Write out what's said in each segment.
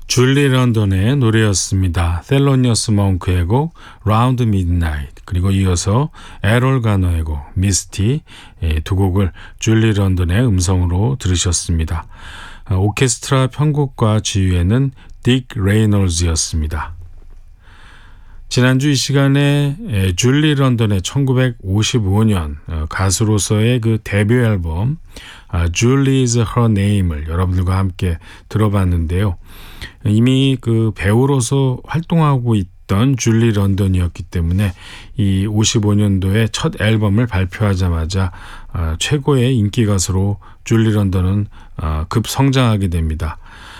줄리 런던의 노래였습니다. 셀로니어스 몽크의 곡 Round Midnight, 그리고 이어서 에롤 가너의 곡 미스티, 두 곡을 줄리 런던의 음성으로 들으셨습니다. 오케스트라 편곡과 지휘에는 딕 레이놀즈였습니다. 지난주 이 시간에 줄리 런던의 1955년 가수로서의 그 데뷔 앨범 Julie is her name을 여러분들과 함께 들어봤는데요. 이미 그 배우로서 활동하고 있던 줄리 런던이었기 때문에 이 55년도에 첫 앨범을 발표하자마자 최고의 인기 가수로 줄리 런던은 급성장하게 됩니다.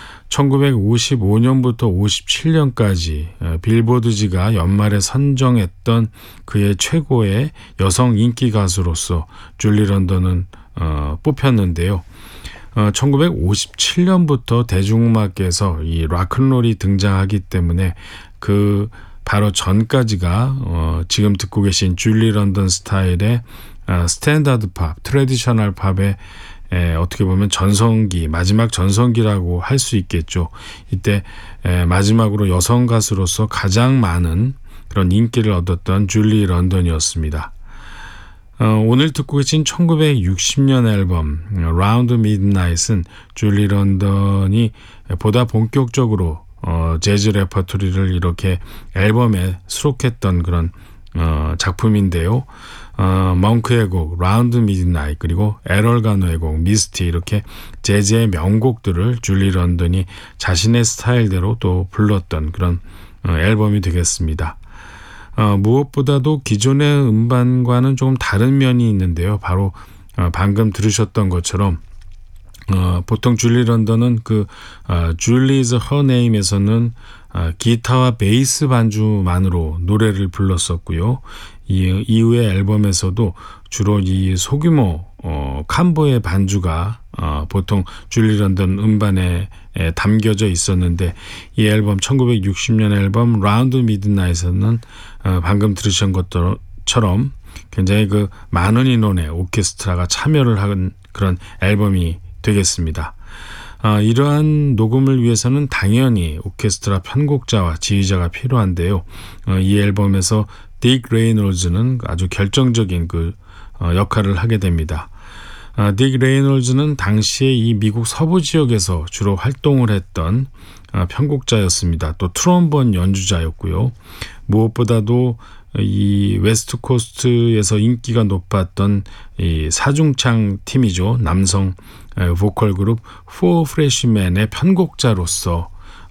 1955년부터 57년까지 빌보드지가 연말에 선정했던 그의 최고의 여성 인기 가수로서 줄리 런던은 뽑혔는데요. 1957년부터 대중음악계에서 이 락앤롤이 등장하기 때문에 그 바로 전까지가 지금 듣고 계신 줄리 런던 스타일의 스탠다드 팝, 트래디셔널 팝의 어떻게 보면 전성기, 마지막 전성기라고 할 수 있겠죠. 이때 마지막으로 여성 가수로서 가장 많은 그런 인기를 얻었던 줄리 런던이었습니다. 오늘 듣고 계신 1960년 앨범 Round Midnight은 줄리 런던이 보다 본격적으로 재즈 레퍼토리를 이렇게 앨범에 수록했던 그런 작품인데요. 멍크의 곡 라운드 미드나잇, 그리고 에럴 가노의 곡 미스티, 이렇게 재즈의 명곡들을 줄리 런던이 자신의 스타일대로 또 불렀던 그런 앨범이 되겠습니다. 무엇보다도 기존의 음반과는 조금 다른 면이 있는데요. 바로 방금 들으셨던 것처럼 보통 줄리 런던은 그 Julie's Her Name에서는 기타와 베이스 반주만으로 노래를 불렀었고요. 이후의 앨범에서도 주로 이 소규모 캄보의 반주가 보통 줄리 런던 음반에 담겨져 있었는데, 이 앨범 1960년 앨범 라운드 미드나잇에서는 방금 들으신 것처럼 굉장히 그 많은 인원의 오케스트라가 참여를 한 그런 앨범이 되겠습니다. 이러한 녹음을 위해서는 당연히 오케스트라 편곡자와 지휘자가 필요한데요. 이 앨범에서 딕 레이놀즈는 아주 결정적인 그 역할을 하게 됩니다. 딕 레이놀즈는 당시에 이 미국 서부 지역에서 주로 활동을 했던 편곡자였습니다. 또 트럼본 연주자였고요. 무엇보다도 이 웨스트 코스트에서 인기가 높았던 이 사중창 팀이죠. 남성 보컬 그룹 포 프레시맨의 편곡자로서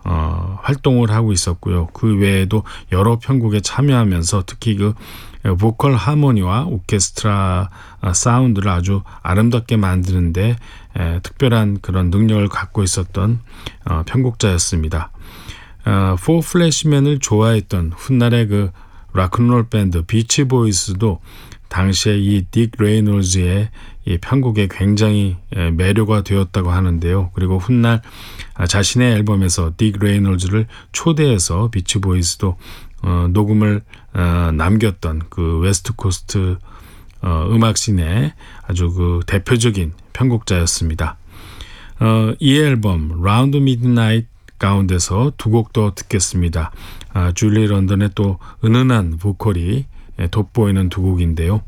활동을 하고 있었고요. 그 외에도 여러 편곡에 참여하면서 특히 그 보컬 하모니와 오케스트라 사운드를 아주 아름답게 만드는데 특별한 그런 능력을 갖고 있었던 편곡자였습니다. 포 플래시맨을 좋아했던 훗날의 그 락앤롤 밴드 비치 보이스도 당시에 이 딕 레이놀즈의 이 편곡에 굉장히 매료가 되었다고 하는데요. 그리고 훗날 자신의 앨범에서 딕 레이놀즈를 초대해서 비치 보이스도 녹음을 남겼던 그 웨스트 코스트 음악씬의 아주 그 대표적인 편곡자였습니다. 이 앨범 라운드 미드나잇 가운데서 두 곡 더 듣겠습니다. 줄리 런던의 또 은은한 보컬이 돋보이는 두 곡인데요.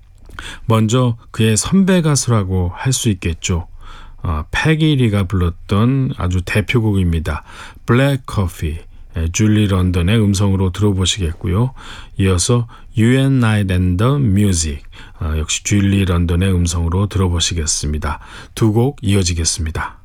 먼저 그의 선배 가수라고 할 수 있겠죠. 패기 리가 불렀던 아주 대표곡입니다. 블랙 커피, 줄리 런던의 음성으로 들어보시겠고요. 이어서 You and Night and the Music, 역시 줄리 런던의 음성으로 들어보시겠습니다. 두 곡 이어지겠습니다.